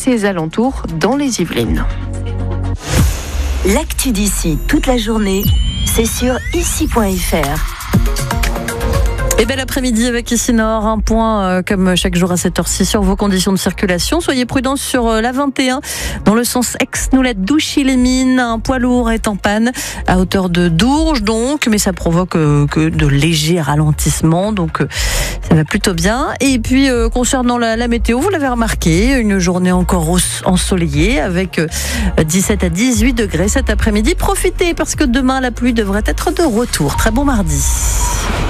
ses alentours dans les Yvelines. L'actu d'ici toute la journée, c'est sur ici.fr. Et bel après-midi avec Ici Nord, un point comme chaque jour à cette heure-ci sur vos conditions de circulation. Soyez prudents sur la 21 dans le sens Aix-Noulette-Douchy-les-Mines. Un poids lourd est en panne à hauteur de Dourges donc, mais ça provoque que de légers ralentissements, donc ça va plutôt bien. Et puis concernant la météo, vous l'avez remarqué, une journée encore ensoleillée avec 17 à 18 degrés cet après-midi. Profitez parce que demain la pluie devrait être de retour. Très bon mardi.